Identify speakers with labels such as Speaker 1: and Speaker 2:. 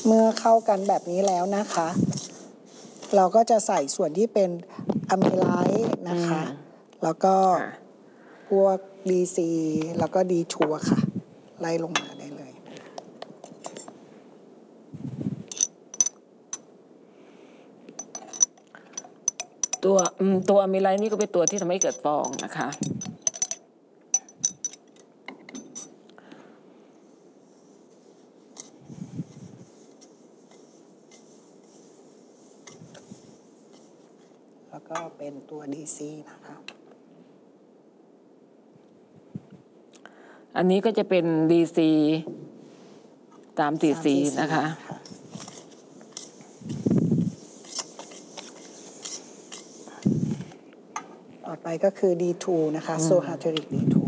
Speaker 1: เมื่อเข้ากันแบบนี้แล้วนะคะเราก็จะใส่ส่วนที่เป็นอะมิไลท์นะคะแล้วก็พวก DC แล้วก็ D2 ค่ะไล่ลงมาได้เลย
Speaker 2: ตัวอะมิไลท์นี่ก็เป็นตัวที่ทำให้เกิดฟองนะคะ
Speaker 1: แล้วก็เป็นตัว DC นะคะ
Speaker 2: อันนี้ก็จะเป็น DC 3cc นะคะ
Speaker 1: ต่อไปก็คือ D2 นะคะโซฮาเทริก D2